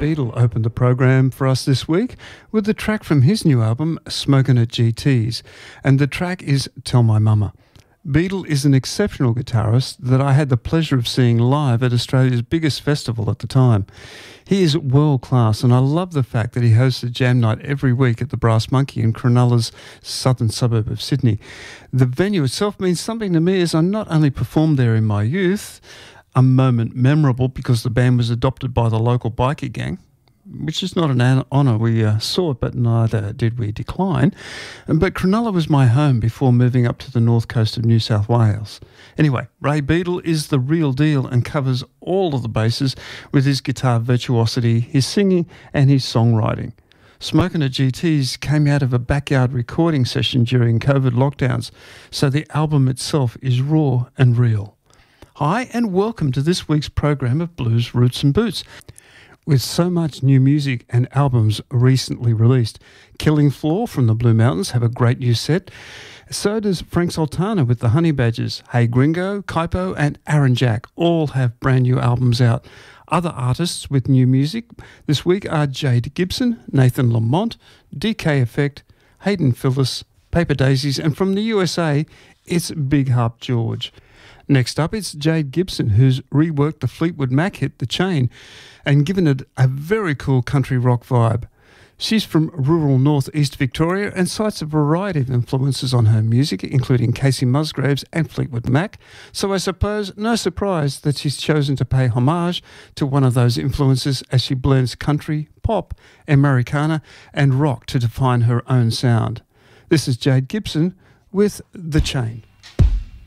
Beadle opened the program for us this week with the track from his new album, Smokin' at GT's, and the track is Tell My Mama. Beadle is an exceptional guitarist that I had the pleasure of seeing live at Australia's biggest festival at the time. He is world class, and I love the fact that he hosts a jam night every week at the Brass Monkey in Cronulla's southern suburb of Sydney. The venue itself means something to me, as I not only performed there in my youth, a moment memorable because the band was adopted by the local bikie gang, which is not an honour we sought, but neither did we decline. But Cronulla was my home before moving up to the north coast of New South Wales. Anyway, Ray Beadle is the real deal and covers all of the bases with his guitar virtuosity, his singing and his songwriting. Smokin' at GT's came out of a backyard recording session during COVID lockdowns, so the album itself is raw and real. Hi and welcome to this week's program of Blues, Roots and Boots. With so much new music and albums recently released, Killing Floor from the Blue Mountains have a great new set. So does Frank Sultana with the Honey Badgers. Hey Gringo, Kaipo and Aaron Jack all have brand new albums out. Other artists with new music this week are Jade Gibson, Nathan Lamont, DK Effect, Hayden Phillis, Paper Daisies, and from the USA, it's Big Harp George. Next up, it's Jade Gibson, who's reworked the Fleetwood Mac hit The Chain and given it a very cool country rock vibe. She's from rural northeast Victoria and cites a variety of influences on her music, including Casey Musgraves and Fleetwood Mac, so I suppose no surprise that she's chosen to pay homage to one of those influences as she blends country, pop, Americana and rock to define her own sound. This is Jade Gibson with The Chain.